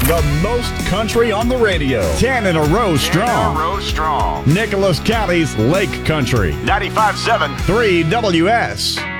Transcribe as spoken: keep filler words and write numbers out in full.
The most country on the radio. Ten in a row strong. Ten in a row strong. Nicholas County's Lake Country. ninety-five point seven. three W S.